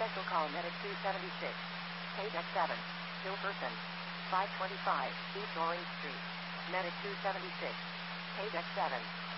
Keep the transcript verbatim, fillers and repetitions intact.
Special call Medic two seventy-six. K Deck seven. Kill person. five twenty-five East Orange Street. Medic two seventy-six. K Deck seven.